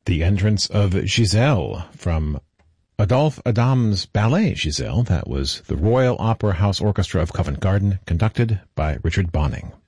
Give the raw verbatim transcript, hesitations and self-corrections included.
The entrance of Giselle from Adolphe Adam's ballet Giselle. That was the Royal Opera House Orchestra of Covent Garden, conducted by Richard Bonning.